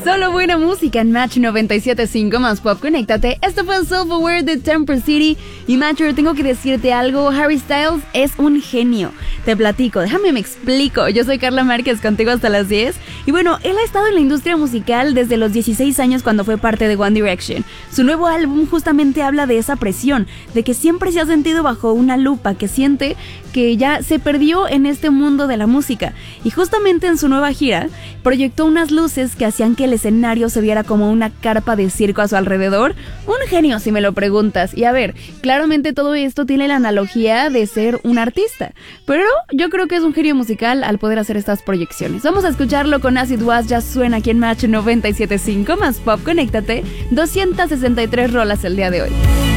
Solo buena música en Match 97.5 más pop. Conéctate. Esto fue Self-Aware de Temper City. Y Matcher, tengo que decirte algo. Harry Styles es un genio. Te platico, déjame me explico. Yo soy Carla Márquez, contigo hasta las 10. Y bueno, él ha estado en la industria musical desde los 16 años cuando fue parte de One Direction. Su nuevo álbum justamente habla de esa presión, de que siempre se ha sentido bajo una lupa, que siente que ya se perdió en este mundo de la música. Y justamente en su nueva gira, proyectó unas luces que hacían que el escenario se viera como una carpa de circo a su alrededor. Un genio, si me lo preguntas. Y a ver, claramente todo esto tiene la analogía de ser un artista, pero yo creo que es un genio musical al poder hacer estas proyecciones. Vamos a escucharlo con Acid Was, ya suena aquí en Match 97.5 más pop. Conéctate, 263 rolas el día de hoy.